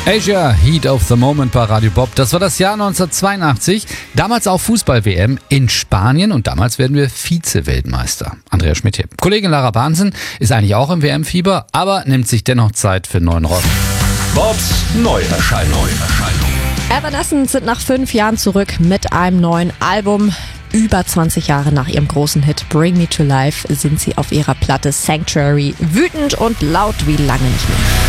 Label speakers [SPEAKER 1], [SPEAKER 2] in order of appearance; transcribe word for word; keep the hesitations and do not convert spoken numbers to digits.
[SPEAKER 1] Asia, Heat of the Moment bei Radio Bob. Das war das Jahr neunzehnhundertzweiundachtzig. Damals auch Fußball-W M in Spanien und damals werden wir Vize-Weltmeister. Andreas Schmidt hier. Kollegin Lara Bahnsen ist eigentlich auch im W M-Fieber, aber nimmt sich dennoch Zeit für neuen Rock.
[SPEAKER 2] Bobs Neuerscheinung.
[SPEAKER 3] Evanescence sind nach fünf Jahren zurück mit einem neuen Album. Über zwanzig Jahre nach ihrem großen Hit Bring Me to Life sind sie auf ihrer Platte Sanctuary wütend und laut wie lange nicht mehr.